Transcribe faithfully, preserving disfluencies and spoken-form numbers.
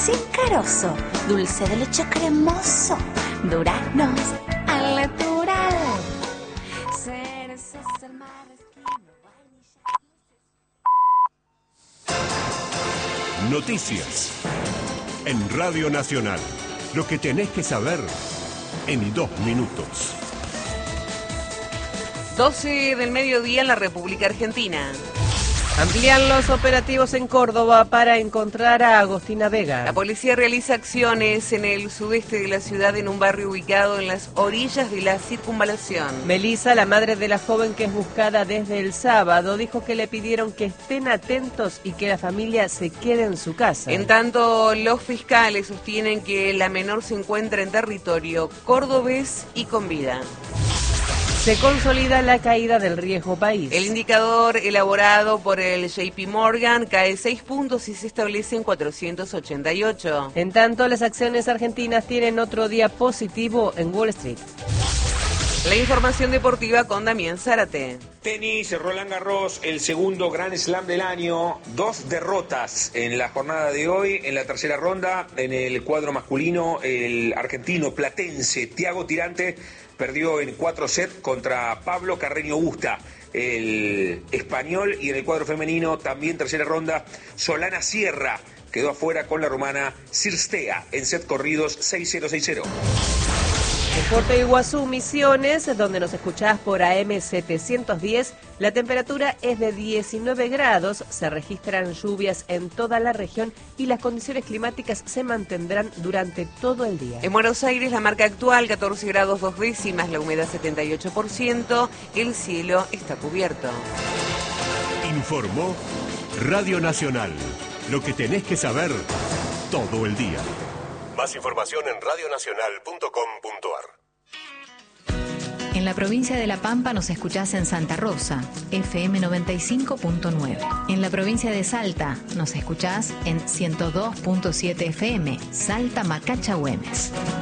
Sin carozo, dulce de leche cremoso, duraznos al natural. Cerezas al marrasquino, vainilla. Noticias en Radio Nacional. Lo que tenés que saber en dos minutos. doce del mediodía en la República Argentina. Amplían los operativos en Córdoba para encontrar a Agostina Vega. La policía realiza acciones en el sudeste de la ciudad en un barrio ubicado en las orillas de la circunvalación. Melissa, la madre de la joven que es buscada desde el sábado, dijo que le pidieron que estén atentos y que la familia se quede en su casa. En tanto, los fiscales sostienen que la menor se encuentra en territorio cordobés y con vida. Se consolida la caída del riesgo país. El indicador elaborado por el J P Morgan cae seis puntos y se establece en cuatrocientos ochenta y ocho. En tanto, las acciones argentinas tienen otro día positivo en Wall Street. La información deportiva con Damián Zárate. Tenis, Roland Garros, el segundo Grand Slam del año. Dos derrotas en la jornada de hoy. En la tercera ronda, en el cuadro masculino, el argentino platense Thiago Tirante perdió en cuatro sets contra Pablo Carreño Busta, el español. Y en el cuadro femenino, también tercera ronda, Solana Sierra quedó afuera con la rumana Cirstea en set corridos seis cero seis cero. En Puerto Iguazú, Misiones, donde nos escuchás por A M setecientos diez, la temperatura es de diecinueve grados, se registran lluvias en toda la región y las condiciones climáticas se mantendrán durante todo el día. En Buenos Aires, la marca actual, catorce grados dos décimas, la humedad setenta y ocho por ciento, el cielo está cubierto. Informó Radio Nacional. Lo que tenés que saber todo el día. Más información en radio nacional punto com punto a r. En la provincia de La Pampa nos escuchás en Santa Rosa, F M noventa y cinco punto nueve. En la provincia de Salta nos escuchás en ciento dos punto siete F M, Salta Macacha Güemes.